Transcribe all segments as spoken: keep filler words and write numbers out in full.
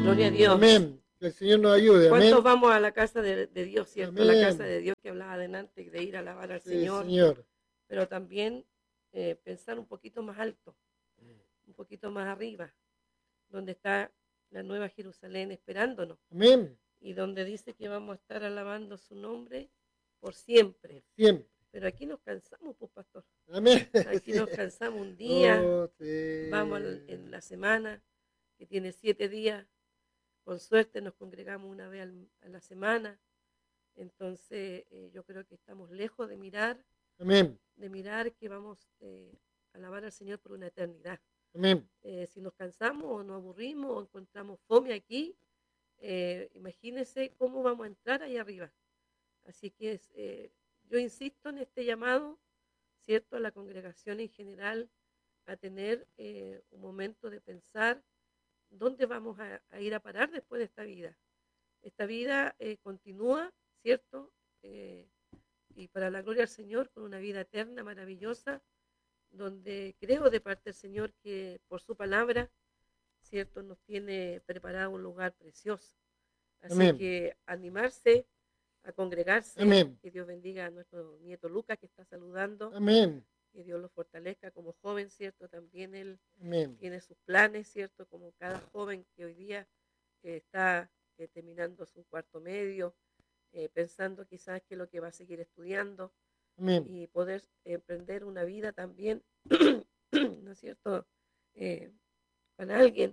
Gloria a Dios. Amén. Que el Señor nos ayude. ¿Cuántos Amén. vamos a la casa de, de Dios, cierto? Amén. La casa de Dios que hablaba adelante, de ir a alabar al Sí, Señor, Señor. pero también eh, pensar un poquito más alto, un poquito más arriba, donde está la nueva Jerusalén esperándonos. Amén. Y donde dice que vamos a estar alabando su nombre por siempre. Siempre. Pero aquí nos cansamos, pues, pastor. Amén. Aquí Sí. nos cansamos un día, Oh, sí. vamos al, en la semana, que tiene siete días, con suerte nos congregamos una vez al, a la semana. Entonces eh, yo creo que estamos lejos de mirar, Amén. de mirar que vamos eh, a alabar al Señor por una eternidad. Amén. Eh, si nos cansamos o nos aburrimos o encontramos fome aquí, eh, imagínense cómo vamos a entrar ahí arriba. Así que es, eh, yo insisto en este llamado, ¿cierto?, a la congregación en general, a tener eh, un momento de pensar dónde vamos a, a ir a parar después de esta vida. Esta vida eh, continúa, ¿cierto? Eh, y para la gloria del Señor, con una vida eterna, maravillosa, donde creo de parte del Señor que por su palabra, ¿cierto?, nos tiene preparado un lugar precioso. Así Amén. que animarse a congregarse. Amén. Que Dios bendiga a nuestro nieto Lucas, que está saludando. Amén. Que Dios lo fortalezca como joven, ¿cierto? También él Amén. tiene sus planes, ¿cierto? Como cada joven que hoy día eh, está eh, terminando su cuarto medio, eh, pensando quizás que es lo que va a seguir estudiando. Amén. Y poder emprender una vida también, ¿no es cierto?, eh, con alguien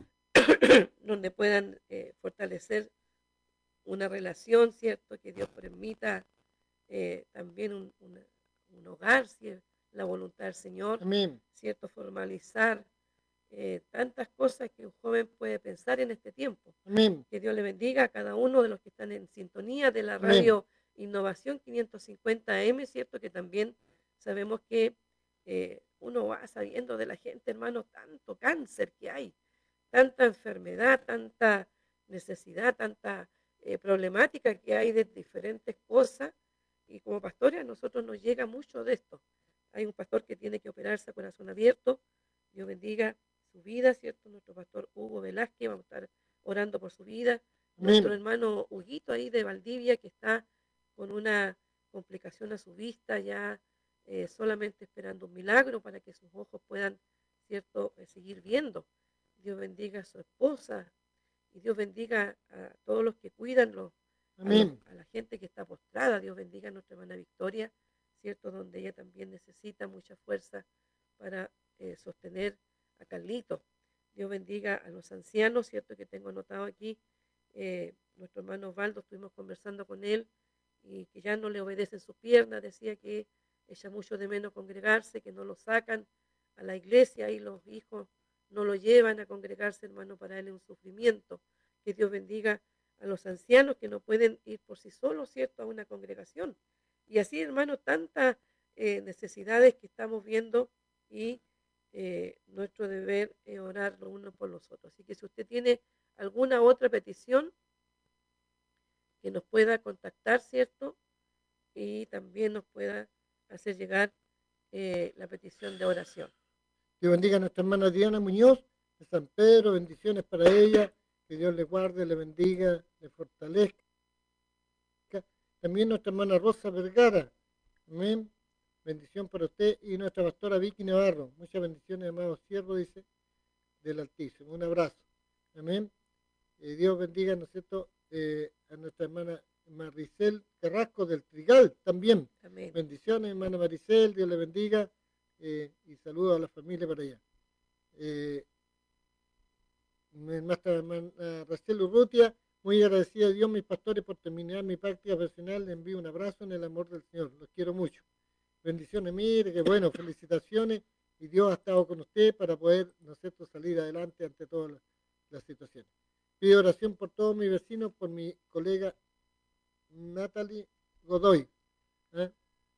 donde puedan eh, fortalecer una relación, ¿cierto?, que Dios permita eh, también un, una, un hogar, si es la voluntad del Señor, Amén. ¿cierto?, formalizar eh, tantas cosas que un joven puede pensar en este tiempo. Amén. Que Dios le bendiga a cada uno de los que están en sintonía de la Amén. radio Innovación quinientos cincuenta A M, ¿cierto?, que también sabemos que eh, uno va sabiendo de la gente, hermano, tanto cáncer que hay, tanta enfermedad, tanta necesidad, tanta eh, problemática que hay de diferentes cosas. Y como pastores a nosotros nos llega mucho de esto. Hay un pastor que tiene que operarse a corazón abierto. Dios bendiga su vida, ¿cierto? Nuestro pastor Hugo Velázquez, vamos a estar orando por su vida. Nuestro Amén. hermano Huguito ahí de Valdivia, que está con una complicación a su vista, ya eh, solamente esperando un milagro para que sus ojos puedan, ¿cierto?, eh, seguir viendo. Dios bendiga a su esposa y Dios bendiga a todos los que cuidan los, a, los, Amén. a la gente que está postrada. Dios bendiga a nuestra hermana Victoria, ¿cierto?, donde ella también necesita mucha fuerza para eh, sostener a Carlito. Dios bendiga a los ancianos, ¿cierto?, que tengo anotado aquí. Eh, nuestro hermano Osvaldo, estuvimos conversando con él y que ya no le obedecen sus piernas, decía que echa mucho de menos congregarse, que no lo sacan a la iglesia y los hijos no lo llevan a congregarse, hermano, para él es un sufrimiento. Que Dios bendiga a los ancianos que no pueden ir por sí solos, ¿cierto?, a una congregación. Y así, hermano, tantas eh, necesidades que estamos viendo y eh, nuestro deber es orar los unos por los otros. Así que si usted tiene alguna otra petición, que nos pueda contactar, ¿cierto? Y también nos pueda hacer llegar eh, la petición de oración. Dios bendiga a nuestra hermana Diana Muñoz de San Pedro. Bendiciones para ella. Que Dios le guarde, le bendiga, le fortalezca. También nuestra hermana Rosa Vergara. Amén. Bendición para usted y nuestra pastora Vicky Navarro. Muchas bendiciones, amado siervo, dice, del Altísimo. Un abrazo. Amén. Eh, Dios bendiga, ¿no es cierto?, eh, a nuestra hermana Maricel Carrasco del Trigal también. Amén. Bendiciones, hermana Maricel. Dios le bendiga eh, y saludos a la familia para allá. Eh, nuestra hermana Rachel Urrutia. Muy agradecida a Dios, mis pastores, por terminar mi práctica profesional. Le envío un abrazo en el amor del Señor. Los quiero mucho. Bendiciones, mire, que bueno, felicitaciones. Y Dios ha estado con usted para poder, ¿no es cierto?, salir adelante ante todas las, las situaciones. Pido oración por todos mis vecinos, por mi colega Natalie Godoy. ¿eh?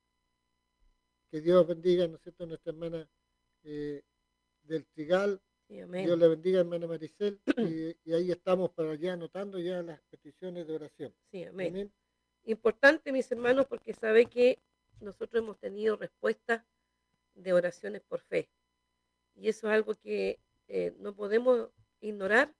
Que Dios bendiga, ¿no es cierto?, a nuestra hermana eh, del Trigal. Sí, amén. Dios le bendiga, hermana Maricel, y, y ahí estamos para ya anotando ya las peticiones de oración. Sí, amén. Amén. Importante, mis hermanos, porque sabe que nosotros hemos tenido respuestas de oraciones por fe. Y eso es algo que eh, no podemos ignorar,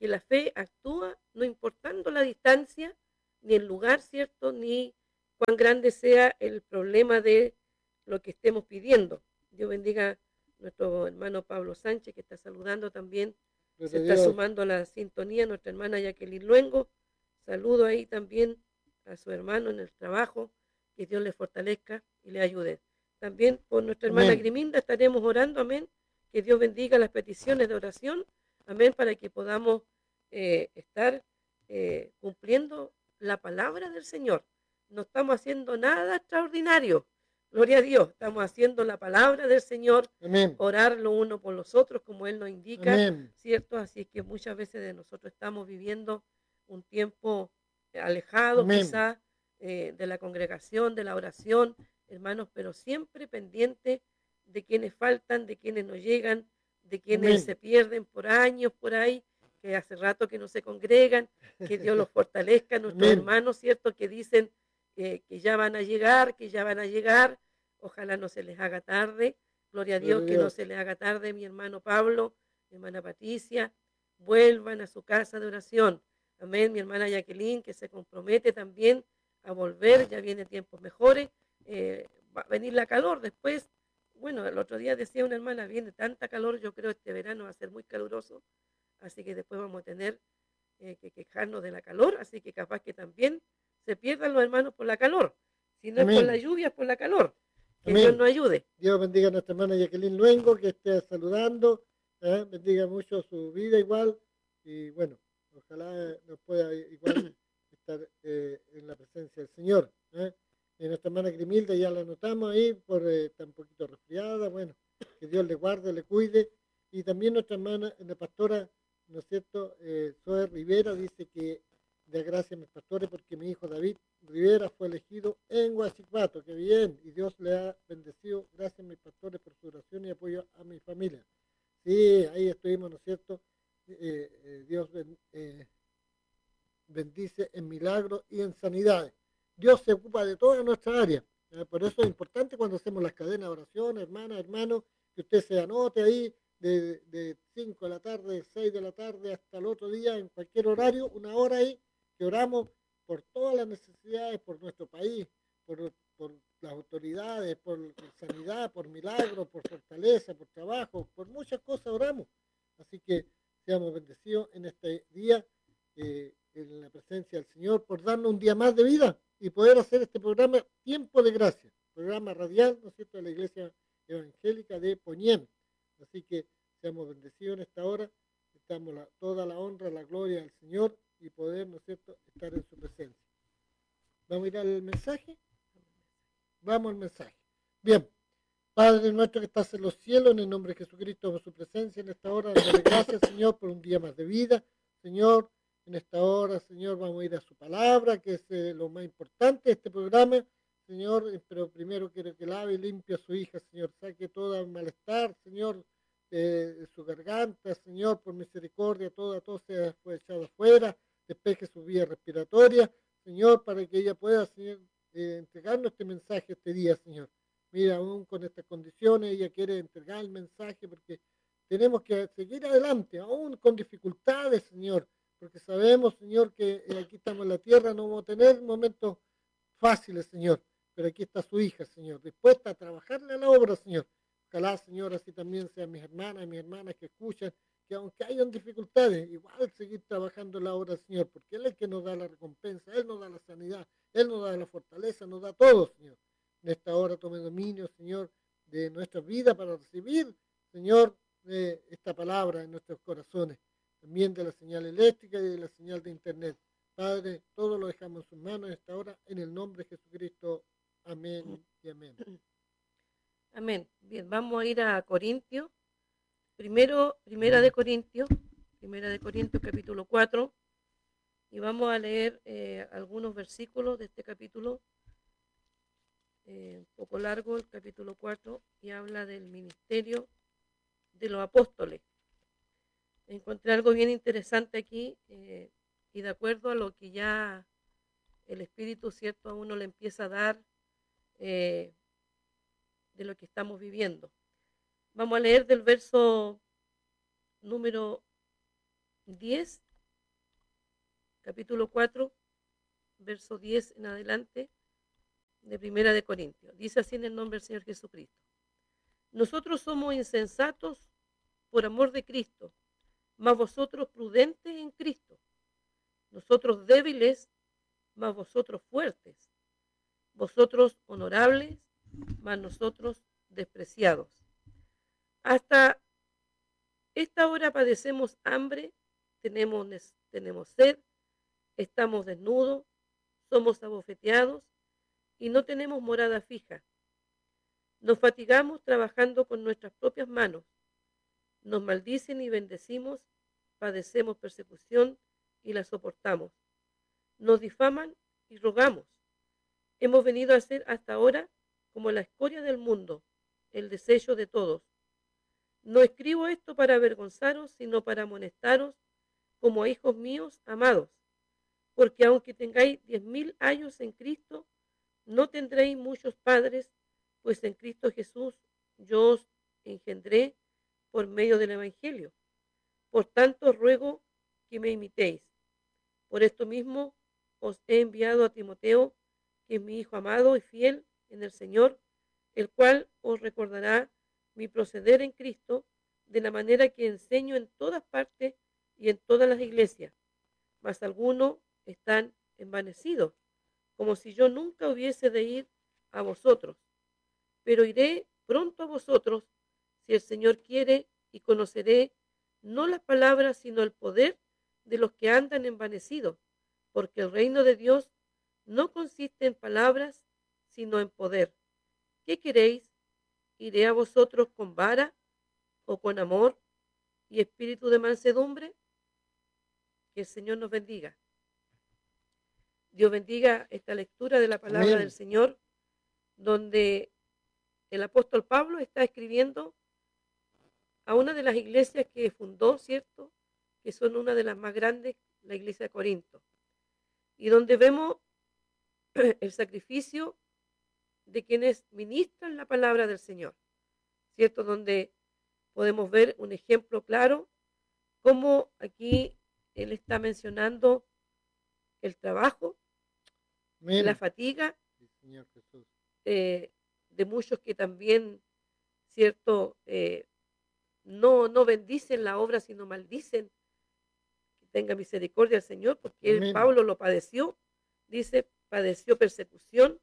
que la fe actúa no importando la distancia, ni el lugar, ¿cierto? Ni cuán grande sea el problema de lo que estemos pidiendo. Dios bendiga a nuestro hermano Pablo Sánchez, que está saludando también, se está sumando a la sintonía, nuestra hermana Jacqueline Luengo. Saludo ahí también a su hermano en el trabajo, que Dios le fortalezca y le ayude. También por nuestra hermana amén. Griminda estaremos orando, amén, que Dios bendiga las peticiones de oración, amén, para que podamos eh, estar eh, cumpliendo la palabra del Señor. No estamos haciendo nada extraordinario, gloria a Dios, estamos haciendo la palabra del Señor, amén. Orar lo uno por los otros como Él nos indica, amén. ¿Cierto? Así que muchas veces de nosotros estamos viviendo un tiempo alejado quizás eh, de la congregación, de la oración, hermanos, pero siempre pendiente de quienes faltan, de quienes no llegan, de quienes amén. Se pierden por años por ahí, que hace rato que no se congregan, que Dios los fortalezca, nuestros amén. Hermanos, ¿cierto? Que dicen eh, que ya van a llegar, que ya van a llegar, ojalá no se les haga tarde, gloria a Dios, gloria que Dios. No se les haga tarde, mi hermano Pablo, mi hermana Patricia, vuelvan a su casa de oración, amén, mi hermana Jacqueline, que se compromete también a volver, ya vienen tiempos mejores, eh, va a venir la calor después, bueno, el otro día decía una hermana, viene tanta calor, yo creo este verano va a ser muy caluroso, así que después vamos a tener eh, que quejarnos de la calor, así que capaz que también se pierdan los hermanos por la calor, si no amén. Es por la lluvia, es por la calor, que amén. Dios nos ayude. Dios bendiga a nuestra hermana Jacqueline Luengo, que esté saludando, ¿eh? Bendiga mucho su vida igual, y bueno, ojalá nos pueda igual estar eh, en la presencia del Señor. ¿eh? Y nuestra hermana Grimilda ya la notamos ahí, por eh, estar un poquito resfriada, bueno, que Dios le guarde, le cuide. Y también nuestra hermana, la pastora, ¿no es cierto? Eh, Zoe Rivera dice que de gracias a mis pastores porque mi hijo David Rivera fue elegido en Huachipato, que bien, y Dios le ha bendecido, gracias a mis pastores por su oración y apoyo a mi familia. Sí, ahí estuvimos, ¿no es cierto? Eh, eh, Dios ben, eh, bendice en milagros y en sanidades. Dios se ocupa de toda nuestra área. ¿eh? Por eso es importante cuando hacemos las cadenas de oración, hermana, hermano, que usted se anote ahí de cinco de la tarde, de seis de la tarde hasta el otro día, en cualquier horario, una hora ahí, que oramos por todas las necesidades, por nuestro país, por, por las autoridades, por sanidad, por milagros, por fortaleza, por trabajo, por muchas cosas oramos. Así que seamos bendecidos en este día, eh, en la presencia del Señor, por darnos un día más de vida y poder hacer este programa Tiempo de Gracia, programa radial, ¿no es cierto?, de la Iglesia Evangélica de Poñén. Así que seamos bendecidos en esta hora, damos la, toda la honra, la gloria al Señor y poder, ¿no es cierto?, estar en su presencia. ¿Vamos a ir al mensaje? Vamos al mensaje. Bien, Padre nuestro que estás en los cielos, en el nombre de Jesucristo, por su presencia en esta hora, darle gracias, Señor, por un día más de vida. Señor, en esta hora, Señor, vamos a ir a su palabra, que es eh, lo más importante de este programa. Señor, pero primero quiero que lave y limpie a su hija, Señor, saque todo malestar, Señor, de su garganta, Señor, por misericordia, toda tos sea fue echada afuera, despeje su vía respiratoria, Señor, para que ella pueda, Señor, eh, entregarnos este mensaje este día, Señor. Mira, aún con estas condiciones, ella quiere entregar el mensaje porque tenemos que seguir adelante, aún con dificultades, Señor, porque sabemos, Señor, que aquí estamos en la tierra, no vamos a tener momentos fáciles, Señor, pero aquí está su hija, Señor, dispuesta a trabajarle a la obra, Señor. Ojalá, Señor, así también sean mis hermanas y mis hermanas que escuchan, que aunque hayan dificultades, igual seguir trabajando en la obra, Señor, porque Él es el que nos da la recompensa, Él nos da la sanidad, Él nos da la fortaleza, nos da todo, Señor. En esta hora tome dominio, Señor, de nuestra vida para recibir, Señor, eh, esta palabra en nuestros corazones, también de la señal eléctrica y de la señal de internet. Padre, todo lo dejamos en sus manos en esta hora, en el nombre de Jesucristo. Amén y amén. Amén. Bien, vamos a ir a Corintios. Primero, primera de Corintios, primera de Corintios capítulo cuatro, y vamos a leer eh, algunos versículos de este capítulo, eh, un poco largo el capítulo cuatro, y habla del ministerio de los apóstoles. Encontré algo bien interesante aquí, eh, y de acuerdo a lo que ya el Espíritu, cierto, a uno le empieza a dar eh, de lo que estamos viviendo. Vamos a leer del verso número diez capítulo cuatro, verso diez en adelante, de Primera de Corintios. Dice así en el nombre del Señor Jesucristo. Nosotros somos insensatos por amor de Cristo, mas vosotros prudentes en Cristo. Nosotros débiles, mas vosotros fuertes. Vosotros honorables, mas nosotros despreciados. Hasta esta hora padecemos hambre, tenemos, tenemos sed, estamos desnudos, somos abofeteados y no tenemos morada fija. Nos fatigamos trabajando con nuestras propias manos. Nos maldicen y bendecimos, padecemos persecución y la soportamos. Nos difaman y rogamos. Hemos venido a ser hasta ahora como la escoria del mundo, el desecho de todos. No escribo esto para avergonzaros, sino para amonestaros como a hijos míos amados. Porque aunque tengáis diez mil años en Cristo, no tendréis muchos padres, pues en Cristo Jesús yo os engendré por medio del Evangelio. Por tanto, ruego que me imitéis. Por esto mismo os he enviado a Timoteo, que es mi hijo amado y fiel en el Señor, el cual os recordará mi proceder en Cristo, de la manera que enseño en todas partes y en todas las iglesias. Mas algunos están envanecidos, como si yo nunca hubiese de ir a vosotros. Pero iré pronto a vosotros, si el Señor quiere, y conoceré no las palabras, sino el poder de los que andan envanecidos, porque el reino de Dios no consiste en palabras, sino en poder. ¿Qué queréis? ¿Iré a vosotros con vara o con amor y espíritu de mansedumbre? Que el Señor nos bendiga. Dios bendiga esta lectura de la palabra Amén. del Señor, donde el apóstol Pablo está escribiendo a una de las iglesias que fundó, ¿cierto? Que son una de las más grandes, la iglesia de Corinto. Y donde vemos el sacrificio de quienes ministran la palabra del Señor, ¿cierto? Donde podemos ver un ejemplo claro, como aquí él está mencionando el trabajo, Amén. la fatiga, Sí, Señor Jesús. eh, de muchos que también, ¿cierto? Eh, no, no bendicen la obra, sino maldicen. Que tenga misericordia el Señor, porque él, Amén. Pablo lo padeció, dice, padeció persecución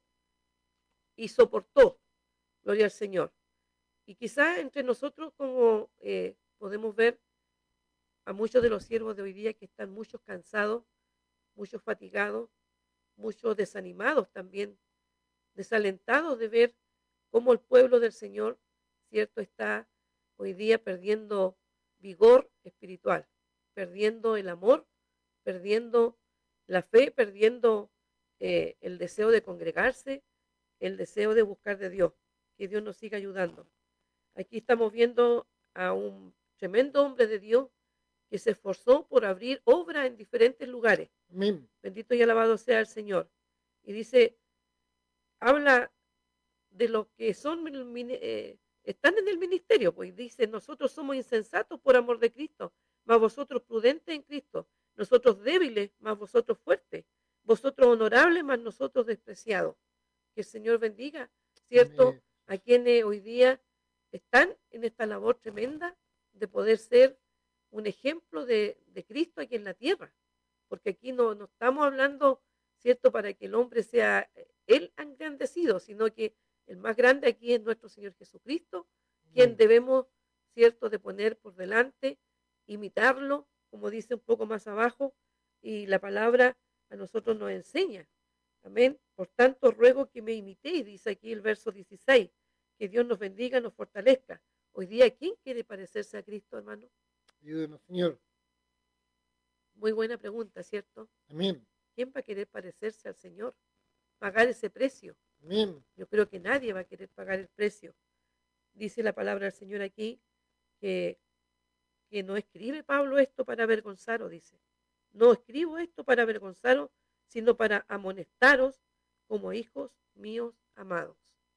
y soportó, gloria al Señor. Y quizás entre nosotros, como eh, podemos ver a muchos de los siervos de hoy día que están muchos cansados, muchos fatigados, muchos desanimados también, desalentados de ver cómo el pueblo del Señor, cierto, está hoy día perdiendo vigor espiritual, perdiendo el amor, perdiendo la fe, perdiendo eh, el deseo de congregarse, el deseo de buscar de Dios. Que Dios nos siga ayudando. Aquí estamos viendo a un tremendo hombre de Dios que se esforzó por abrir obra en diferentes lugares. Amén. Bendito y alabado sea el Señor. Y dice, habla de los que son eh, están en el ministerio, pues dice, nosotros somos insensatos por amor de Cristo, mas vosotros prudentes en Cristo, nosotros débiles, mas vosotros fuertes, vosotros honorables, mas nosotros despreciados. Que el Señor bendiga, ¿cierto? Amén. A quienes hoy día están en esta labor tremenda de poder ser un ejemplo de, de Cristo aquí en la tierra, porque aquí no, no estamos hablando, ¿cierto?, para que el hombre sea él engrandecido, sino que el más grande aquí es nuestro Señor Jesucristo, quien Amén. debemos, ¿cierto?, de poner por delante, imitarlo, como dice un poco más abajo, y la palabra a nosotros nos enseña. Amén. Por tanto, ruego que me imitéis, dice aquí el verso dieciséis, que Dios nos bendiga, nos fortalezca. Hoy día, ¿quién quiere parecerse a Cristo, hermano? Ayúdenos, Señor. Muy buena pregunta, ¿cierto? Amén. ¿Quién va a querer parecerse al Señor? Pagar ese precio. Amén. Yo creo que nadie va a querer pagar el precio. Dice la palabra del Señor aquí que, que no escribe Pablo esto para avergonzaros, dice. No escribo esto para avergonzaros, sino para amonestaros como hijos míos amados.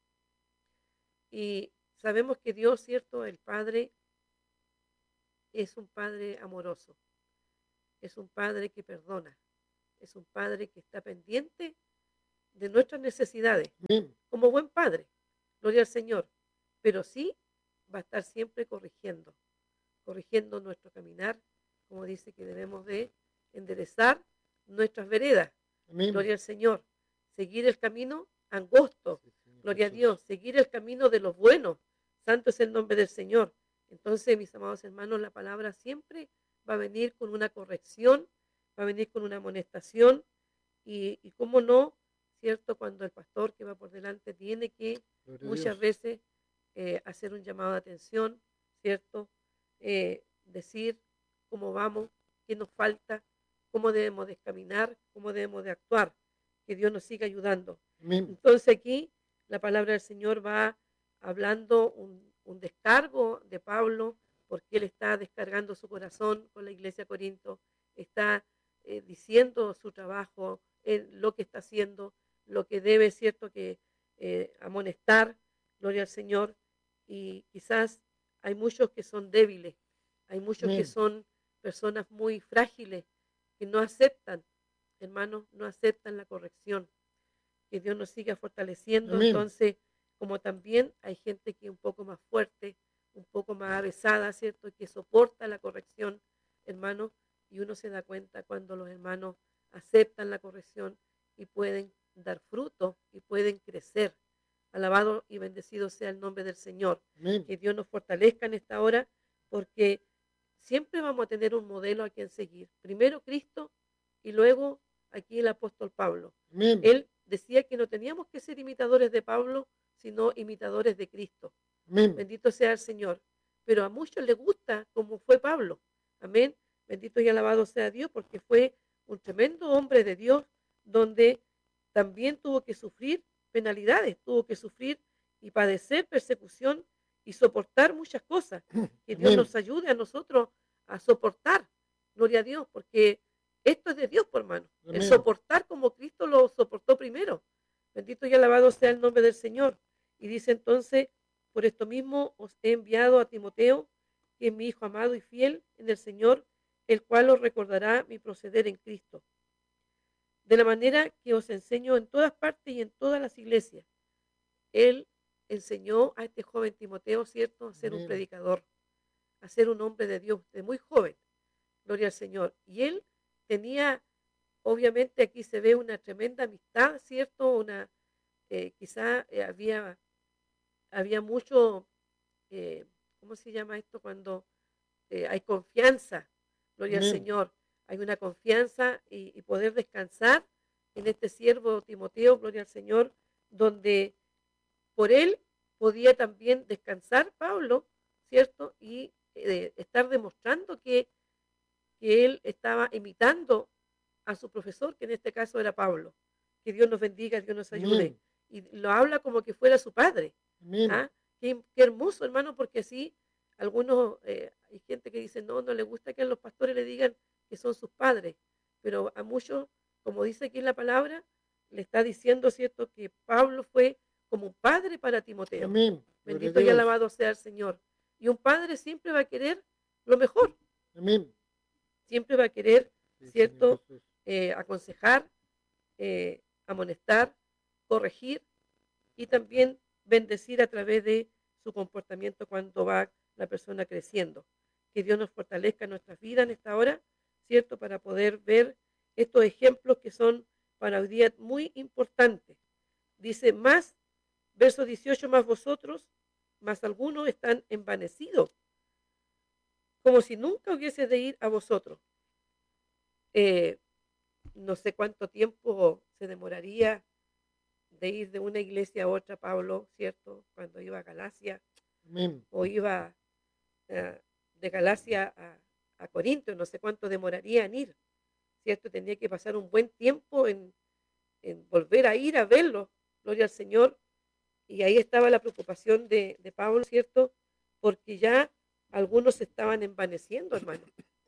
Y sabemos que Dios, ¿cierto? El Padre es un Padre amoroso. Es un Padre que perdona. es un Padre que está pendiente de nuestras necesidades, Amén. como buen Padre, gloria al Señor, pero sí va a estar siempre corrigiendo, corrigiendo nuestro caminar, como dice que debemos de enderezar nuestras veredas, Amén. gloria al Señor, seguir el camino angosto, Sí, Señor gloria a Jesús. Dios, seguir el camino de los buenos, santo es el nombre del Señor. Entonces, mis amados hermanos, la palabra siempre va a venir con una corrección, va a venir con una amonestación, y, y cómo no, ¿cierto? Cuando el pastor que va por delante tiene que Gloria a muchas Dios. veces eh, hacer un llamado de atención, ¿cierto? Eh, decir cómo vamos, qué nos falta, cómo debemos de caminar, cómo debemos de actuar, que Dios nos siga ayudando. Amén. Entonces aquí la palabra del Señor va hablando un, un descargo de Pablo, porque él está descargando su corazón con la iglesia de Corinto, está eh, diciendo su trabajo, eh, lo que está haciendo, lo que debe, cierto, que eh, amonestar, gloria al Señor, y quizás hay muchos que son débiles, hay muchos que Amén. son personas muy frágiles, que no aceptan, hermanos, no aceptan la corrección, que Dios nos siga fortaleciendo. Amén. Entonces, como también hay gente que es un poco más fuerte, un poco más avesada, ¿cierto? Que soporta la corrección, hermanos, y uno se da cuenta cuando los hermanos aceptan la corrección y pueden dar fruto y pueden crecer. Alabado y bendecido sea el nombre del Señor. Amén. Que Dios nos fortalezca en esta hora, porque siempre vamos a tener un modelo a quien seguir. Primero Cristo y luego aquí el apóstol Pablo. Amén. Él decía que no teníamos que ser imitadores de Pablo, sino imitadores de Cristo. Amén. Bendito sea el Señor. Pero a muchos les gusta como fue Pablo. Amén. Bendito y alabado sea Dios, porque fue un tremendo hombre de Dios, donde también tuvo que sufrir penalidades, tuvo que sufrir y padecer persecución y soportar muchas cosas. Que Dios Amén. nos ayude a nosotros a soportar. Gloria a Dios, porque esto es de Dios, por hermano. El Amén. soportar como Cristo lo soportó primero. Bendito y alabado sea el nombre del Señor. Y dice entonces, por esto mismo os he enviado a Timoteo, que es mi hijo amado y fiel en el Señor, el cual os recordará mi proceder en Cristo. De la manera que os enseño en todas partes y en todas las iglesias. Él enseñó a este joven Timoteo, ¿cierto?, a ser un Amén. predicador, a ser un hombre de Dios, de muy joven. Gloria al Señor. Y él tenía, obviamente aquí se ve una tremenda amistad, ¿cierto? Una, eh, quizá eh, había, había mucho, eh, ¿cómo se llama esto? Cuando eh, hay confianza, gloria al Amén. Señor, hay una confianza y, y poder descansar en este siervo Timoteo, gloria al Señor, donde por él podía también descansar Pablo, ¿cierto? Y eh, estar demostrando que, que él estaba imitando a su profesor, que en este caso era Pablo. Que Dios nos bendiga, Dios nos ayude. Amén. Y lo habla como que fuera su padre. Amén. ¿Ah? Qué, qué hermoso, hermano, porque así algunos, eh, hay gente que dice, no, no le gusta que a los pastores le digan que son sus padres, pero a muchos, como dice aquí en la palabra, le está diciendo, ¿cierto?, que Pablo fue como un padre para Timoteo. Amén. Gloria a Bendito y Dios. alabado sea el Señor. Y un padre siempre va a querer lo mejor, Amén. siempre va a querer, Sí, Señor ¿cierto?, Jesús. eh, aconsejar, eh, amonestar, corregir y también bendecir a través de su comportamiento cuando va la persona creciendo. Que Dios nos fortalezca en nuestras vidas en esta hora, ¿cierto? Para poder ver estos ejemplos que son para hoy día muy importantes. Dice más, verso dieciocho, más vosotros, más algunos están envanecidos, como si nunca hubiese de ir a vosotros. Eh, no sé cuánto tiempo se demoraría de ir de una iglesia a otra, Pablo, ¿cierto? Cuando iba a Galacia Amén. o iba eh, de Galacia a, a Corinto, no sé cuánto demoraría en ir, ¿cierto? Tenía que pasar un buen tiempo en, en volver a ir a verlo, gloria al Señor. Y ahí estaba la preocupación de, de Pablo, ¿cierto? Porque ya algunos se estaban envaneciendo, hermano.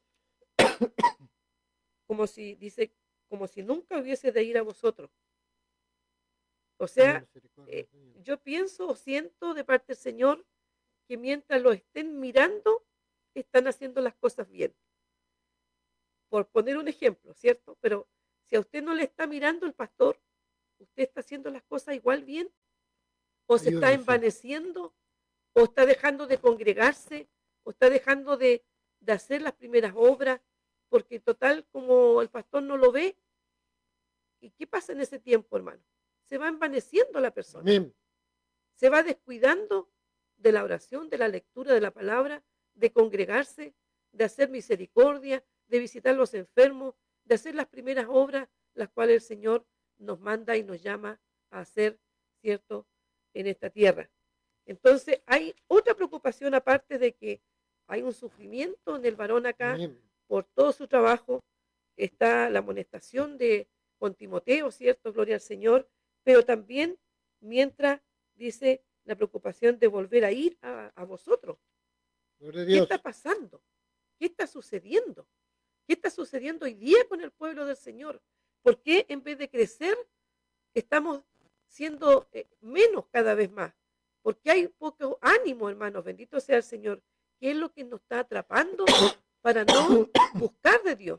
Como si, dice, como si nunca hubiese de ir a vosotros. O Tenga sea, misericordia, eh, Señor. yo pienso o siento de parte del Señor que mientras lo estén mirando, están haciendo las cosas bien. Por poner un ejemplo, ¿cierto? Pero Si a usted no le está mirando el pastor, ¿usted está haciendo las cosas igual bien? ¿O se está Ayúdame, Señor. envaneciendo? ¿O está dejando de congregarse? ¿O está dejando de, de hacer las primeras obras? Porque total, como el pastor no lo ve, ¿y qué pasa en ese tiempo, hermano? Se va envaneciendo la persona, Amén. se va descuidando de la oración, de la lectura de la palabra, de congregarse, de hacer misericordia, de visitar los enfermos, de hacer las primeras obras, las cuales el Señor nos manda y nos llama a hacer, ¿cierto?, en esta tierra. Entonces, hay otra preocupación aparte de que hay un sufrimiento en el varón acá Amén. por todo su trabajo. Está la amonestación de con Timoteo, ¿cierto? Gloria al Señor. Pero también, mientras dice la preocupación de volver a ir a, a vosotros. Gloria a ¿Qué está Dios. pasando? ¿Qué está sucediendo? ¿Qué está sucediendo hoy día con el pueblo del Señor? ¿Por qué en vez de crecer estamos siendo eh, menos cada vez más? Porque hay poco ánimo, hermanos, bendito sea el Señor. ¿Qué es lo que nos está atrapando para no buscar de Dios?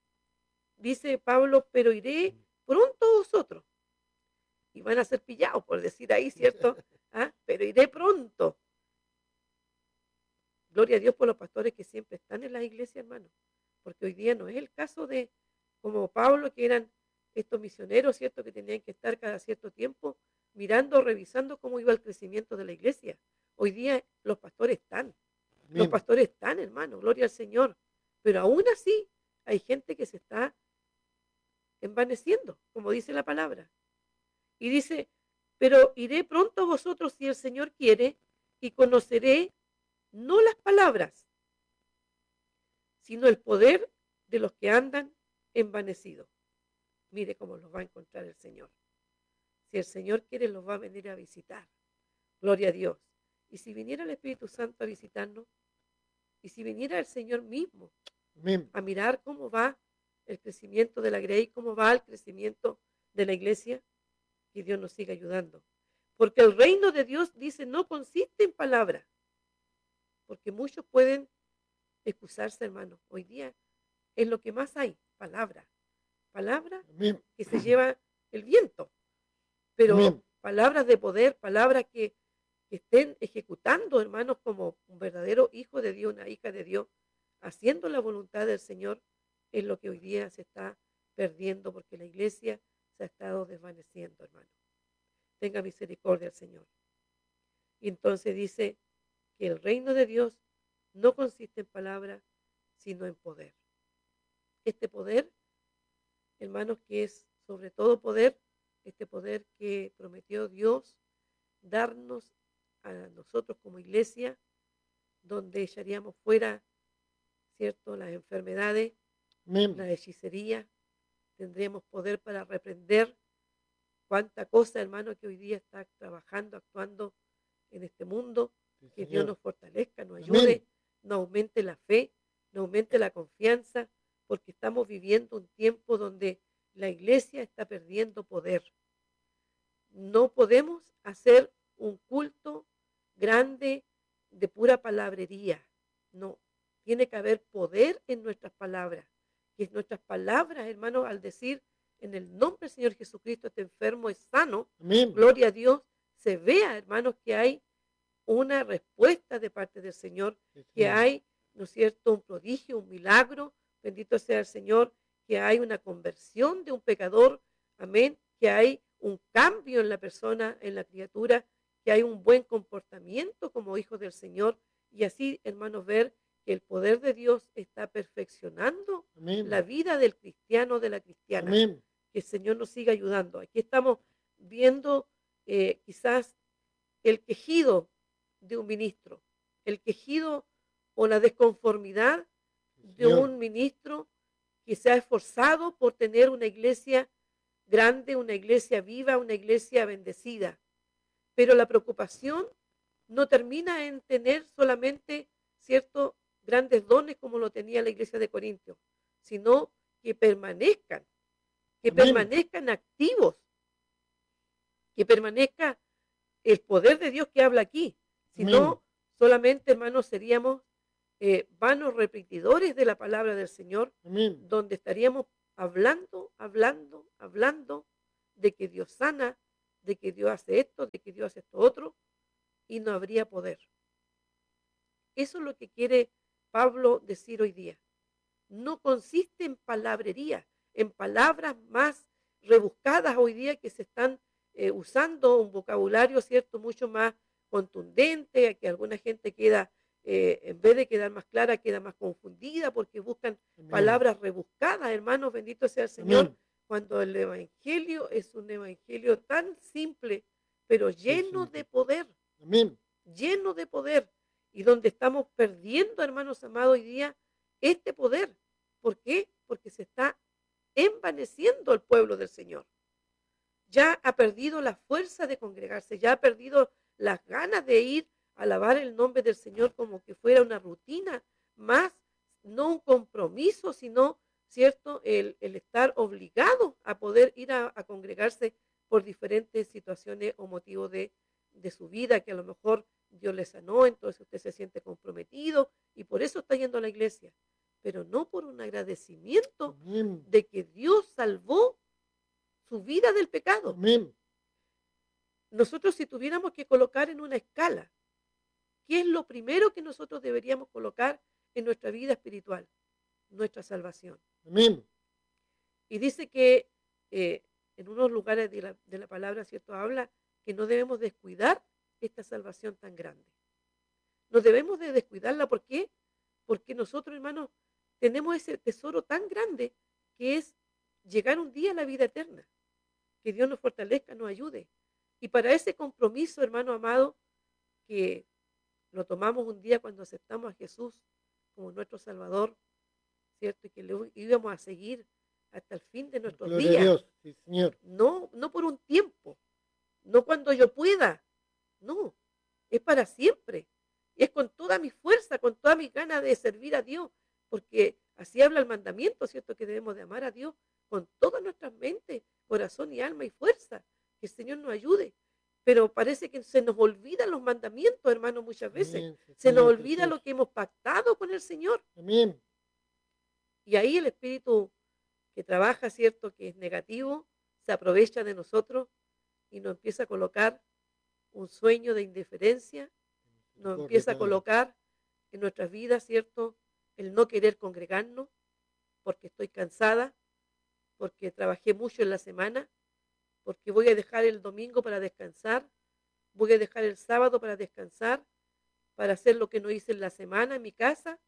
Dice Pablo, pero iré pronto a vosotros. Y van a ser pillados, por decir ahí, ¿cierto? ¿Ah? Pero iré pronto. Gloria a Dios por los pastores que siempre están en las iglesias, hermanos. Porque hoy día no es el caso de, como Pablo, que eran estos misioneros, ¿cierto? Que tenían que estar cada cierto tiempo mirando, revisando cómo iba el crecimiento de la iglesia. Hoy día los pastores están. Los Amén. pastores están, hermano, gloria al Señor. Pero aún así hay gente que se está envaneciendo, como dice la palabra. Y dice, pero iré pronto a vosotros si el Señor quiere y conoceré no las palabras, sino el poder de los que andan envanecidos. Mire cómo los va a encontrar el Señor. Si el Señor quiere, los va a venir a visitar. Gloria a Dios. Y si viniera el Espíritu Santo a visitarnos, y si viniera el Señor mismo Amén. a mirar cómo va el crecimiento de la Grey, cómo va el crecimiento de la iglesia, que Dios nos siga ayudando. Porque el reino de Dios, dice, no consiste en palabras. Porque muchos pueden excusarse, hermano. Hoy día es lo que más hay, palabra. Palabra Amén. que se lleva el viento. Pero Amén. palabras de poder, palabras que, que estén ejecutando, hermanos, como un verdadero hijo de Dios, una hija de Dios, haciendo la voluntad del Señor, es lo que hoy día se está perdiendo porque la iglesia se ha estado desvaneciendo, hermano. Tenga misericordia el Señor. Y entonces dice que el reino de Dios no consiste en palabras, sino en poder. Este poder, hermanos, que es sobre todo poder, este poder que prometió Dios darnos a nosotros como iglesia, donde echaríamos fuera, ¿cierto?, las enfermedades, Amén. la hechicería, tendremos poder para reprender cuánta cosa, hermano, que hoy día está trabajando, actuando en este mundo. Sí, Que Dios Señor. nos fortalezca, nos Amén. ayude, nos aumente la fe, nos aumente la confianza, porque estamos viviendo un tiempo donde la iglesia está perdiendo poder. No podemos hacer un culto grande de pura palabrería. No, tiene que haber poder en nuestras palabras. Que nuestras palabras, hermanos, al decir en el nombre del Señor Jesucristo, este enfermo es sano, Amén. gloria a Dios, se vea, hermanos, que hay una respuesta de parte del Señor, Sí, que Señor. hay, ¿no es cierto?, un prodigio, un milagro, bendito sea el Señor, que hay una conversión de un pecador, amén, que hay un cambio en la persona, en la criatura, que hay un buen comportamiento como hijos del Señor, y así, hermanos, ver que el poder de Dios está perfeccionando Amén. la vida del cristiano, de la cristiana. Amén. Que el Señor nos siga ayudando. Aquí estamos viendo eh, quizás el quejido de un ministro, el quejido o la desconformidad Sí, de Señor. un ministro que se ha esforzado por tener una iglesia grande, una iglesia viva, una iglesia bendecida. Pero la preocupación no termina en tener solamente ciertos grandes dones como lo tenía la iglesia de Corintios, sino que permanezcan, que Amén. permanezcan activos, que permanezca el poder de Dios que habla aquí. Si Amén. no, solamente, hermanos, seríamos eh, vanos repetidores de la palabra del Señor, Amén. donde estaríamos hablando hablando, hablando de que Dios sana, de que Dios hace esto, de que Dios hace esto otro, y no habría poder. Eso es lo que quiere Pablo decir hoy día. No consiste en palabrería, en palabras más rebuscadas hoy día que se están eh, usando un vocabulario, ¿cierto?, mucho más contundente, que alguna gente queda, eh, en vez de quedar más clara, queda más confundida porque buscan Amén. palabras rebuscadas, hermanos, bendito sea el Señor, Amén. cuando el Evangelio es un Evangelio tan simple, pero lleno sí. de poder, Amén. lleno de poder, y donde estamos perdiendo, hermanos amados, hoy día este poder. ¿Por qué? Porque se está envaneciendo el pueblo del Señor. Ya ha perdido la fuerza de congregarse, ya ha perdido las ganas de ir a alabar el nombre del Señor como que fuera una rutina más, no un compromiso, sino, ¿cierto?, el, el estar obligado a poder ir a, a congregarse por diferentes situaciones o motivos de, de su vida, que a lo mejor Dios le sanó, entonces usted se siente comprometido y por eso está yendo a la iglesia, pero no por un agradecimiento Amén. de que Dios salvó su vida del pecado. Amén. Nosotros, si tuviéramos que colocar en una escala, ¿qué es lo primero que nosotros deberíamos colocar en nuestra vida espiritual? Nuestra salvación. Amén. Y dice que eh, en unos lugares de la, de la palabra, ¿cierto?, habla que no debemos descuidar esta salvación tan grande. No debemos de descuidarla. ¿Por qué? Porque nosotros, hermanos, tenemos ese tesoro tan grande que es llegar un día a la vida eterna. Que Dios nos fortalezca, nos ayude. Y para ese compromiso, hermano amado, que lo tomamos un día cuando aceptamos a Jesús como nuestro Salvador, ¿cierto? Y que le íbamos a seguir hasta el fin de nuestros Gloria días. a Dios. Sí, Señor. No, no por un tiempo, no cuando yo pueda, no, es para siempre. Es con toda mi fuerza, con toda mi ganas de servir a Dios, porque así habla el mandamiento, ¿cierto? Que debemos de amar a Dios con todas nuestras mentes, corazón y alma y fuerza. Que el Señor nos ayude. Pero parece que se nos olvidan los mandamientos, hermano, muchas veces. Amén. Sí, Se nos Señor olvida Jesús. lo que hemos pactado con el Señor. Amén. Y ahí el espíritu que trabaja, ¿cierto?, que es negativo, se aprovecha de nosotros y nos empieza a colocar un sueño de indiferencia, nos Corre, empieza a Padre. colocar en nuestras vidas, ¿cierto?, el no querer congregarnos porque estoy cansada, porque trabajé mucho en la semana, porque voy a dejar el domingo para descansar, voy a dejar el sábado para descansar, para hacer lo que no hice en la semana en mi casa,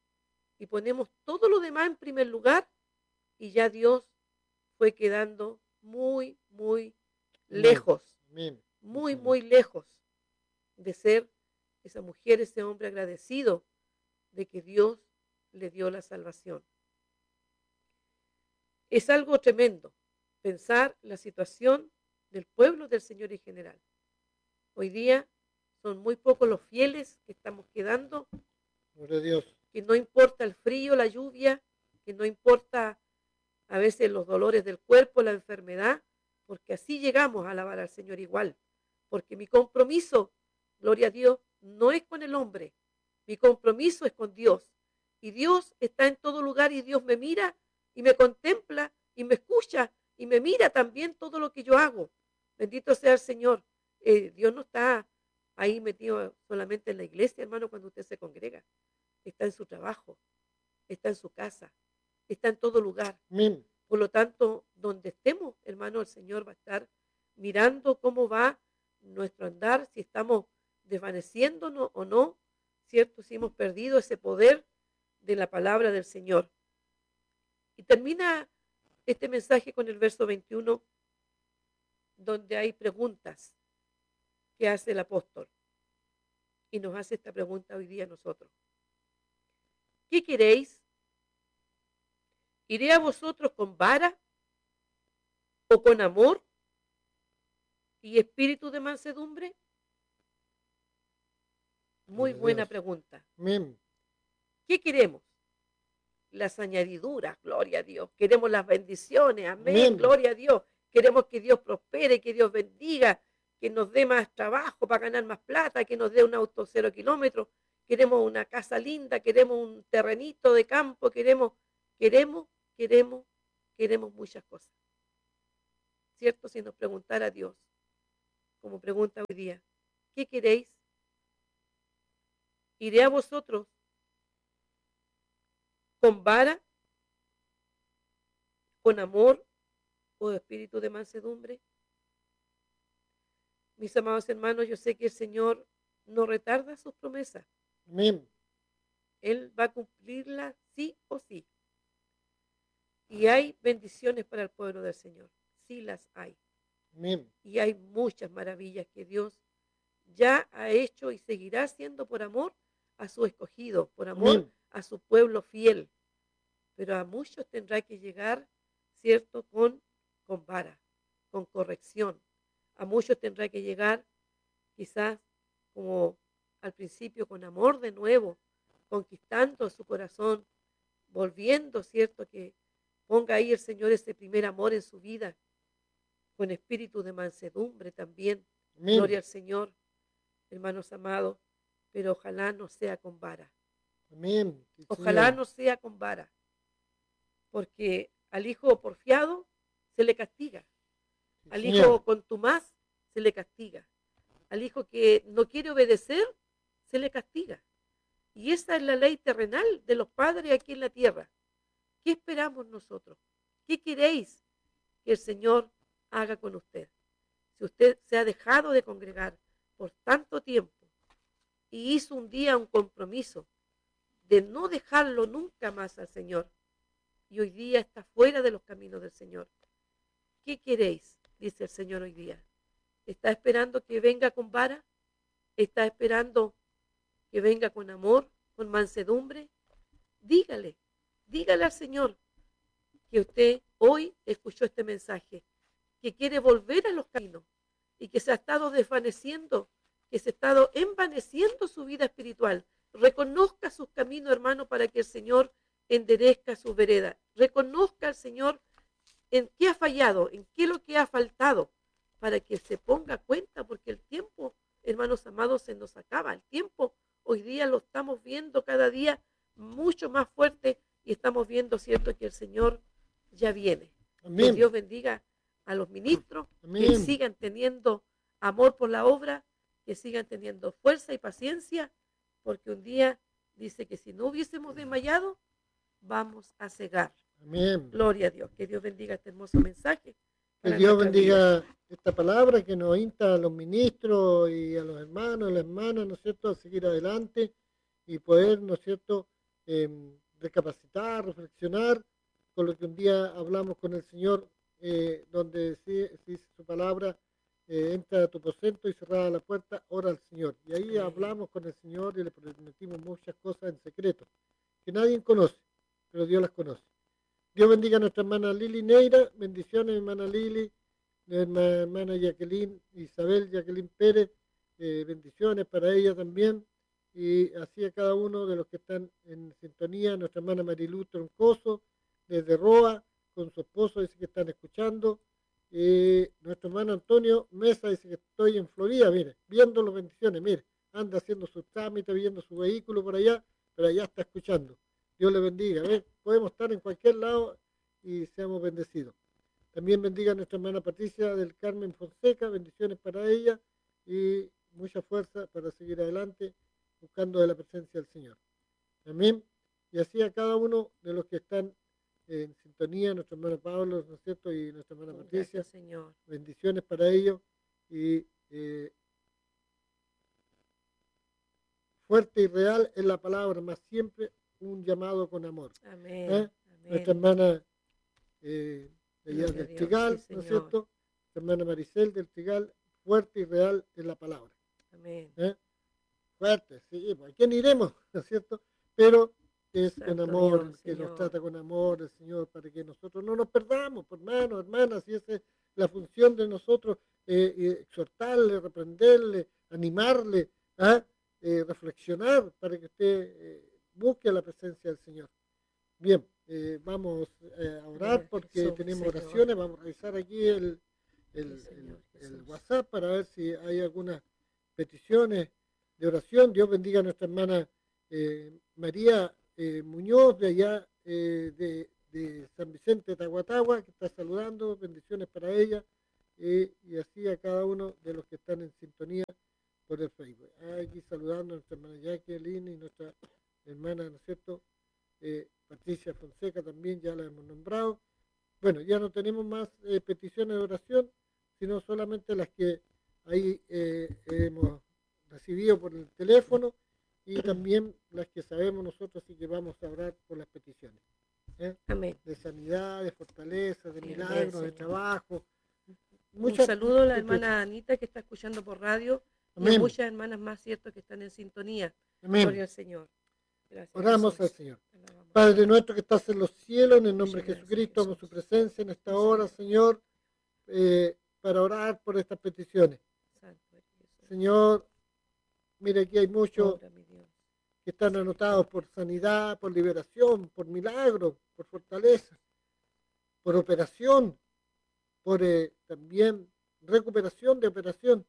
y ponemos todo lo demás en primer lugar, y ya Dios fue quedando muy, muy Amén. lejos, Amén. muy, Señor. muy lejos de ser esa mujer, ese hombre agradecido de que Dios le dio la salvación. Es algo tremendo pensar la situación del pueblo del Señor en general. Hoy día son muy pocos los fieles que estamos quedando, Gloria a Dios. que no importa el frío, la lluvia, que no importa a veces los dolores del cuerpo, la enfermedad, porque así llegamos a alabar al Señor igual. Porque mi compromiso, gloria a Dios, no es con el hombre, mi compromiso es con Dios. Y Dios está en todo lugar y Dios me mira y me contempla y me escucha y me mira también todo lo que yo hago. Bendito sea el Señor. Eh, Dios no está ahí metido solamente en la iglesia, hermano, cuando usted se congrega. Está en su trabajo, está en su casa, está en todo lugar. Amén. Por lo tanto, donde estemos, hermano, el Señor va a estar mirando cómo va nuestro andar, si estamos desvaneciéndonos o no, ¿cierto? Si hemos perdido ese poder de la palabra del Señor. Y termina este mensaje con el verso veintiuno, donde hay preguntas que hace el apóstol. Y nos hace esta pregunta hoy día a nosotros. ¿Qué queréis? ¿Iré a vosotros con vara o con amor y espíritu de mansedumbre? Muy Gloria a buena Dios. pregunta. Amén. ¿Qué queremos? Las añadiduras, gloria a Dios. Queremos las bendiciones, amén, Amén. gloria a Dios. Queremos que Dios prospere, que Dios bendiga, que nos dé más trabajo para ganar más plata, que nos dé un auto cero kilómetros. Queremos una casa linda, queremos un terrenito de campo, queremos, queremos, queremos, queremos muchas cosas, ¿cierto? Si nos preguntara Dios, como pregunta hoy día, ¿qué queréis? ¿Iré a vosotros con vara, con amor o espíritu de mansedumbre? Mis amados hermanos, yo sé que el Señor no retarda sus promesas. Amén. Él va a cumplirlas sí o sí. Y hay bendiciones para el pueblo del Señor. Sí las hay. Amén. Y hay muchas maravillas que Dios ya ha hecho y seguirá haciendo por amor a su escogido, por amor Amén. a su pueblo fiel. Pero a muchos tendrá que llegar, ¿cierto?, con, con vara, con corrección. A muchos tendrá que llegar quizás como al principio con amor de nuevo, conquistando su corazón, volviendo, ¿cierto?, que ponga ahí el Señor ese primer amor en su vida, con espíritu de mansedumbre también. Amén. Gloria al Señor, hermanos amados, pero ojalá no sea con vara. Amén. Sí, Ojalá Señor. no sea con vara, porque al hijo porfiado se le castiga, Sí, al Señor. hijo contumaz se le castiga, al hijo que no quiere obedecer se le castiga. Y esa es la ley terrenal de los padres aquí en la tierra. ¿Qué esperamos nosotros? ¿Qué queréis que el Señor haga con usted? Si usted se ha dejado de congregar por tanto tiempo y hizo un día un compromiso de no dejarlo nunca más al Señor, y hoy día está fuera de los caminos del Señor, ¿qué queréis? Dice el Señor hoy día. ¿Está esperando que venga con vara? ¿Está esperando que venga con amor, con mansedumbre? Dígale, dígale al Señor que usted hoy escuchó este mensaje, que quiere volver a los caminos y que se ha estado desvaneciendo, que se ha estado envaneciendo su vida espiritual. Reconozca sus caminos, hermano, para que el Señor enderezca su vereda. Reconozca al Señor en qué ha fallado, en qué es lo que ha faltado, para que se ponga cuenta, porque el tiempo, hermanos amados, se nos acaba. El tiempo hoy día lo estamos viendo cada día mucho más fuerte y estamos viendo, cierto, que el Señor ya viene. Amén. Que Dios bendiga a los ministros, Amén. que sigan teniendo amor por la obra, que sigan teniendo fuerza y paciencia, porque un día dice que si no hubiésemos desmayado, vamos a cegar. Amén. Gloria a Dios. Que Dios bendiga este hermoso mensaje. Que para Dios nuestra vida. bendiga esta palabra que nos insta a los ministros y a los hermanos, a las hermanas, ¿no es cierto?, a seguir adelante y poder, ¿no es cierto?, eh, recapacitar, reflexionar con lo que un día hablamos con el Señor, eh, donde dice, dice su palabra, eh, entra a tu aposento y cerrada la puerta, ora al Señor. Y ahí Amén. hablamos con el Señor y le prometimos muchas cosas en secreto, que nadie conoce, pero Dios las conoce. Dios bendiga a nuestra hermana Lili Neira, bendiciones hermana Lili, nuestra hermana Jacqueline, Isabel Jacqueline Pérez, eh, bendiciones para ella también, y así a cada uno de los que están en sintonía, nuestra hermana Marilú Troncoso, desde Roa, con su esposo, dice que están escuchando, eh, nuestro hermano Antonio Mesa dice que estoy en Florida, mire, viendo las bendiciones, mire, anda haciendo sus trámites, viendo su vehículo por allá, pero allá está escuchando. Dios le bendiga. A ver, podemos estar en cualquier lado y seamos bendecidos. También bendiga a nuestra hermana Patricia del Carmen Fonseca, bendiciones para ella y mucha fuerza para seguir adelante buscando de la presencia del Señor. Amén. Y así a cada uno de los que están en sintonía, nuestro hermano Pablo, ¿no es cierto?, y nuestra hermana Patricia, Gracias, Señor. bendiciones para ellos y eh, fuerte y real es la palabra, más siempre un llamado con amor. Amén. ¿Eh? Nuestra Amén. hermana eh, de allá Gloria a del Dios. Trigal, Sí, ¿no es Señor. cierto? Nuestra hermana Maricel del Trigal, fuerte y real es la palabra. Amén. ¿Eh? Fuerte, sí, ¿a quién iremos? ¿No es cierto? Pero es con Santo amor, Dios, que nos Señor. trata con amor el Señor, para que nosotros no nos perdamos, por hermanos, hermanas, y esa es la función de nosotros, eh, eh, exhortarle, reprenderle, animarle, ¿ah? eh, reflexionar, para que usted eh, busque la presencia del Señor. Bien, eh, vamos eh, a orar Gloria a porque Jesús, tenemos Señor. oraciones, vamos a revisar aquí el, Sí, el, el, Señor el Jesús. WhatsApp para ver si hay algunas peticiones de oración. Dios bendiga a nuestra hermana eh, María eh, Muñoz de allá eh, de, de San Vicente de Tahuatahua, que está saludando, bendiciones para ella, eh, y así a cada uno de los que están en sintonía por el Facebook. Aquí saludando a nuestra hermana Jacqueline y nuestra hermana, ¿no es cierto?, eh, Patricia Fonseca también, ya la hemos nombrado. Bueno, ya no tenemos más eh, peticiones de oración, sino solamente las que ahí eh, hemos recibido por el teléfono y también las que sabemos nosotros y que vamos a orar por las peticiones. ¿eh? Amén. De sanidad, de fortaleza, de Amén, milagros, de Señor. trabajo. Un Muchas, saludo a la muchas- hermana Anita que está escuchando por radio y a Amén. muchas hermanas más, cierto, que están en sintonía. Amén. Gloria al Señor. Gracias, Oramos Jesús. al Señor. Alabamos. Padre nuestro que estás en los cielos, en el nombre Muchas de gracias, Jesucristo, damos Jesús. su presencia en esta Sí, hora, Señor, eh, para orar por estas peticiones. Santo eres Jesús. Señor, mire aquí hay muchos Obra, mi Dios. que están anotados por sanidad, por liberación, por milagro, por fortaleza, por operación, por eh, también recuperación de operación.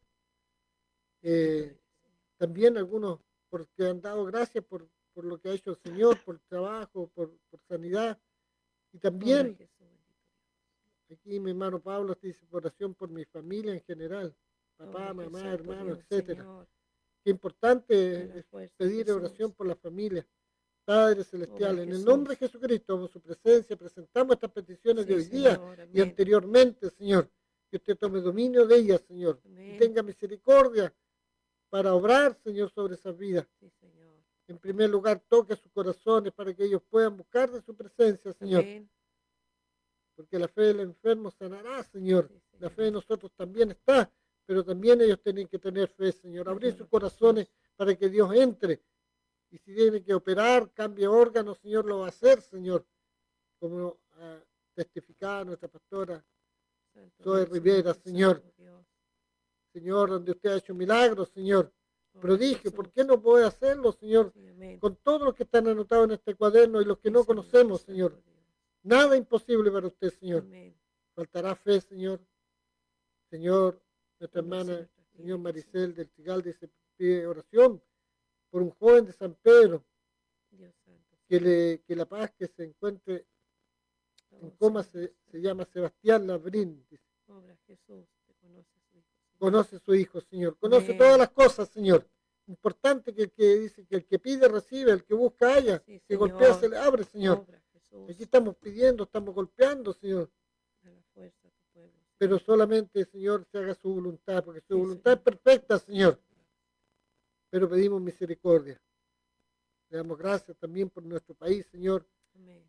Eh, también algunos porque han dado gracias por, por lo que ha hecho el Señor, por trabajo, por, por sanidad. Y Obra, también, Jesús, bendito Dios. aquí mi hermano Pablo te dice oración por mi familia en general, papá, Obra, mamá, Jesús, hermano, Dios, etcétera. Señor. Qué importante En la es fuerza, pedir Jesús. oración por la familia. Padre Celestial, Obra, en el Jesús. nombre de Jesucristo, en su presencia, presentamos estas peticiones de Sí, hoy día Señor, y amén. anteriormente, Señor. Que usted tome dominio de ellas, Señor. Y Amén. tenga misericordia para obrar, Señor, sobre esas vidas. Sí, Señor. En primer lugar, toque sus corazones para que ellos puedan buscar de su presencia, Señor. Amén. Porque la fe del enfermo sanará, Señor. Sí, La Señor. fe de nosotros también está, pero también ellos tienen que tener fe, Señor. Abrir sus corazones para que Dios entre. Y si tiene que operar, cambie órganos, Señor, lo va a hacer, Señor. Como uh, testificaba nuestra pastora Santo Zoe eres, Rivera, Santo Señor. Dios. Señor, donde usted ha hecho milagros, Señor. Obra, Prodigio, Jesús. ¿por qué no puede hacerlo, Señor? Sí, amén. Con todos los que están anotados en este cuaderno y los que Sí, no Señor, conocemos, Santo Señor. Dios. Nada imposible para usted, Señor. Amén. Faltará fe, Señor. Señor, nuestra Conoce hermana, nuestras vidas, señor Jesús. Maricel del Trigal, dice, pide oración por un joven de San Pedro, Dios santo. que, le, que la paz que se encuentre en Oh, coma Señor, se, se llama Sebastián Labrín. Dice. obra Jesús, te conoce su hijo. Señor. Conoce su hijo, Señor. Conoce Amén. todas las cosas, Señor. Importante que el que dice que el que pide recibe, el que busca halla, Sí, que Señor. golpea se le abre, Señor. Obra Jesús. Aquí estamos pidiendo, estamos golpeando, Señor. A la fuerza de tu pueblo. Señor. Pero solamente, Señor, se haga su voluntad, porque su Sí, voluntad Señor. es perfecta, Señor. Pero pedimos misericordia. Le damos gracias también por nuestro país, Señor, Amén.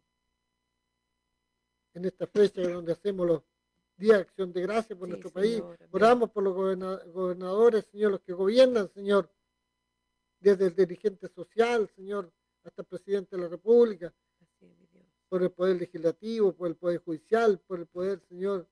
en esta fecha donde hacemos los días de acción de gracias por Sí, nuestro Señor, país. amén. Oramos por los goberna- gobernadores, Señor, los que gobiernan, Señor, desde el dirigente social, Señor, hasta el presidente de la República, Así es, mi Dios. por el poder legislativo, por el poder judicial, por el poder, Señor,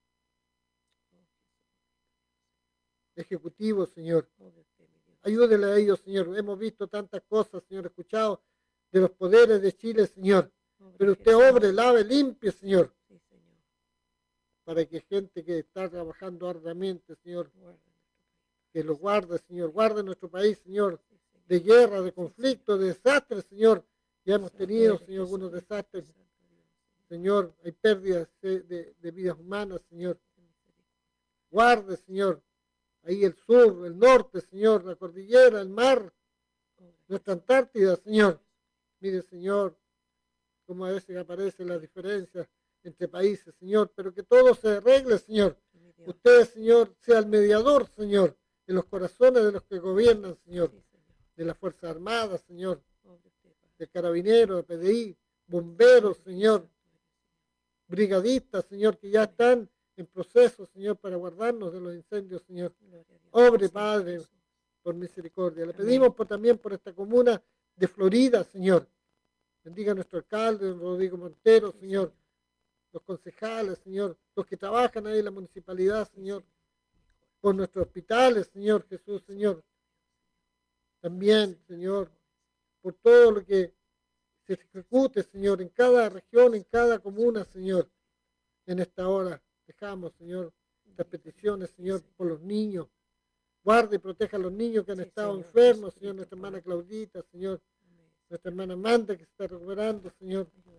ejecutivo, Señor. Obra usted, mi Dios. Ayúdele a ellos, Señor. Hemos visto tantas cosas, Señor, escuchado de los poderes de Chile, Señor. Obra Pero usted Jesús. obre, lave, limpie, Señor, Sí, Señor. para que gente que está trabajando arduamente, Señor, Guarda nuestro país. que lo guarde, Señor. Guarde nuestro país, Señor, Sí, Señor. de guerra, de Sí, conflicto, de desastres, Señor. Ya hemos Santo tenido, eres, Señor, algunos Jesús. desastres. Santo Dios, Señor, hay pérdidas de, de- de vidas humanas, Señor. ten misericordia. Guarde, Señor, ahí el sur, el norte, Señor, la cordillera, el mar, Obra nuestra Jesús. Antártida, Señor. Mire, Señor, como a veces aparecen las diferencias entre países, Señor, pero que todo se arregle, Señor. Mi Dios. Usted, Señor, sea el mediador, Señor, en los corazones de los que gobiernan, Señor, Sí, Señor. de las Fuerzas Armadas, Señor, Obra usted, Padre. de Carabineros, de P D I, bomberos, Señor, Santo eres, brigadistas, Señor, que ya están en proceso, Señor, para guardarnos de los incendios, Señor, Gloria a Dios. Obre, Sí, Padre. Jesús. por misericordia. Le Amén. pedimos por, también por esta comuna de Florida, Señor. Bendiga a nuestro alcalde, don Rodrigo Montero, Sí, Señor, los concejales, Señor, los que trabajan ahí en la municipalidad, Sí, Señor, Señor. por nuestros hospitales, Señor Jesús, Señor. También, Señor, por todo lo que se ejecute, Señor, en cada región, en cada comuna, Señor. En esta hora dejamos, Señor, estas peticiones, Señor, por los niños. Guarde y proteja a los niños que han Sí, estado Señor, enfermos, Jesucristo, Señor, nuestra hermana Padre. Claudita, Señor, Amén. nuestra hermana Amanda que se está recuperando, Señor. Ayúdala, mi Dios.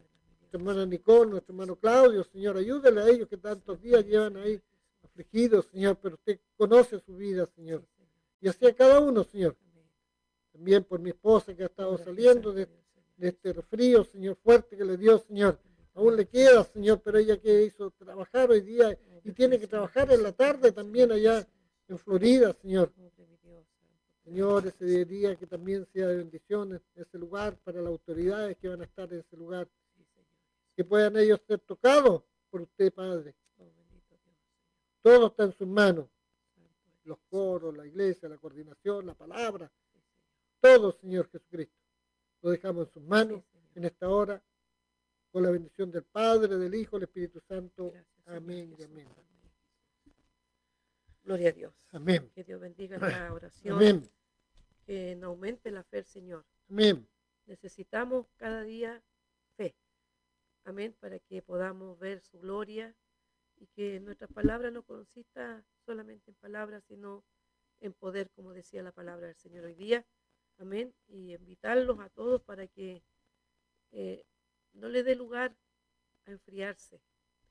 nuestra hermana Nicole, nuestro hermano Claudio, Señor, ayúdele a ellos que tantos días llevan ahí afligidos, Señor, pero usted conoce su vida, Señor. Y así a cada uno, Señor. También por mi esposa que ha estado saliendo de, de este resfrío, Señor, fuerte que le dio, Señor. Aún le queda, Señor, pero ella que hizo trabajar hoy día y tiene que trabajar en la tarde también allá en Florida, Señor. Señor, ese día que también sea de bendición ese lugar para las autoridades que van a estar en ese lugar. Que puedan ellos ser tocados por usted, Padre. Todo está en sus manos. Los coros, la iglesia, la coordinación, la palabra. Todo, Señor Jesucristo. Lo dejamos en sus manos en esta hora. Con la bendición del Padre, del Hijo, del Espíritu Santo. Amén y amén. Gloria a Dios. Amén. Que Dios bendiga la oración. Amén. Que nos aumente la fe, Señor. Amén. Necesitamos cada día fe. Amén. Para que podamos ver su gloria y que nuestras palabras no consista solamente en palabras, sino en poder, como decía la palabra del Señor hoy día. Amén. Y invitarlos a todos para que eh, no le dé lugar a enfriarse.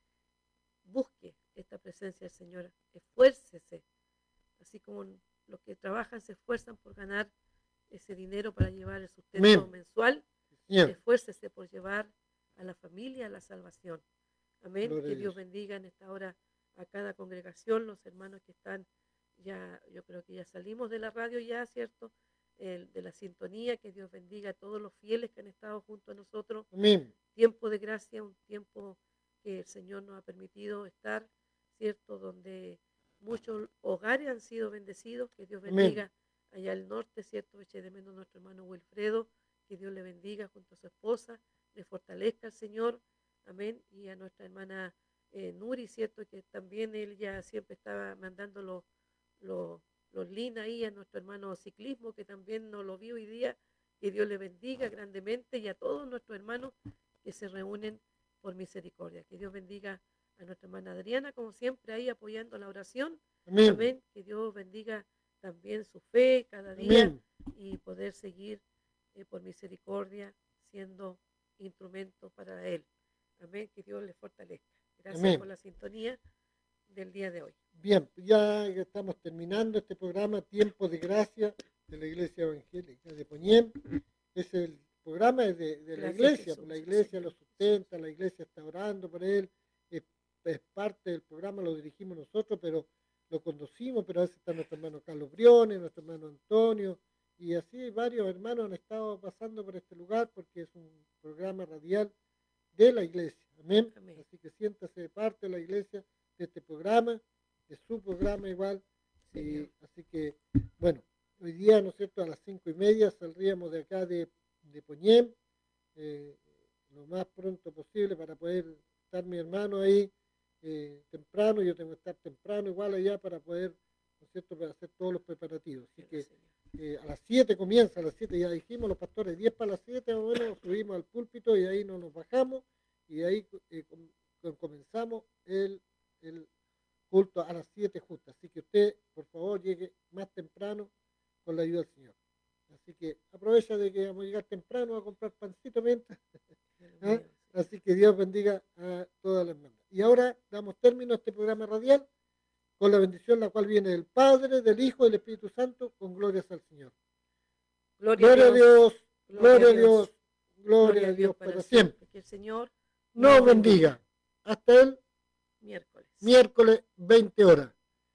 Busque esta presencia del Señor. Esfuércese. Así como los que trabajan se esfuerzan por ganar ese dinero para llevar el sustento Amén. Mensual. Señor. Esfuércese por llevar a la familia a la salvación. Amén. Gloria que Dios. Dios bendiga en esta hora a cada congregación, los hermanos que están ya, yo creo que ya salimos de la radio ya, ¿cierto? El, de la sintonía, que Dios bendiga a todos los fieles que han estado junto a nosotros. Amén. Tiempo de gracia, un tiempo que el Señor nos ha permitido estar, ¿cierto? Donde muchos hogares han sido bendecidos, que Dios bendiga. Amén. Allá al norte, ¿cierto? Eche de menos a nuestro hermano Wilfredo, que Dios le bendiga junto a su esposa, le fortalezca al Señor. Amén. Y a nuestra hermana eh, Nuri, ¿cierto? Que también él ya siempre estaba mandando los, los, los links ahí a nuestro hermano Ciclismo, que también nos lo vio hoy día. Que Dios le bendiga grandemente y a todos nuestros hermanos que se reúnen por misericordia. Que Dios bendiga a nuestra hermana Adriana, como siempre, ahí apoyando la oración. Amén. Amén. Que Dios bendiga también su fe cada día. Amén. Y poder seguir eh, por misericordia siendo instrumento para Él. Amén, que Dios le fortalezca. Gracias Amén. Por la sintonía del día de hoy. Bien, ya estamos terminando este programa Tiempo de Gracia de la Iglesia Evangélica de Poñén. Es el programa de, de la iglesia, Jesús, la iglesia sí, lo sustenta, la iglesia está orando por él, es, es parte del programa, lo dirigimos nosotros, pero lo conducimos, pero a veces está nuestro hermano Carlos Briones, nuestro hermano Antonio, y así varios hermanos han estado pasando por este lugar porque es un programa radial de la iglesia. Amén. Amén. Así que siéntase parte de la iglesia de este programa, de su programa igual. Y, así que, bueno, hoy día, ¿no es cierto?, a las cinco y media saldríamos de acá de, de Poñén, eh, lo más pronto posible para poder estar mi hermano ahí eh, temprano. Yo tengo que estar temprano igual allá para poder, ¿no es cierto?, para hacer todos los preparativos. Así que eh, a las siete comienza, a las siete ya dijimos los pastores, diez para las siete, bueno, subimos al púlpito y ahí no nos bajamos y ahí eh, com comenzamos el, el culto a las siete justo. Así que usted, por favor, llegue más temprano con la ayuda del Señor. Así que aprovecha de que vamos a llegar temprano a comprar pancito mientras. ¿Ah? Así que Dios bendiga a todas las hermanas. Y ahora damos término a este programa radial con la bendición la cual viene del Padre, del Hijo y del Espíritu Santo, con glorias al Señor. Gloria, gloria a Dios, gloria a Dios, gloria a Dios para siempre. Que el Señor nos bendiga. Hasta el miércoles. Miércoles, veinte horas.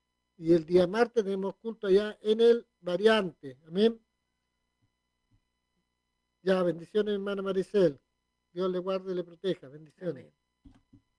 Y el día martes tenemos culto allá en el Variante. Amén. Ya, bendiciones, hermana Maricel. Dios le guarde y le proteja. Bendiciones. Amén.